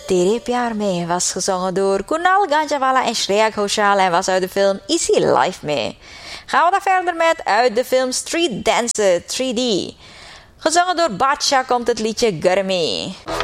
Tere Pyar Mein was gezongen door Kunal Ganjawala en Shreya Ghoshal en was uit de film Easy Life Mein. Gaan we dan verder met uit de film Street Dancer 3D. Gezongen door Badsha komt het liedje Garmi.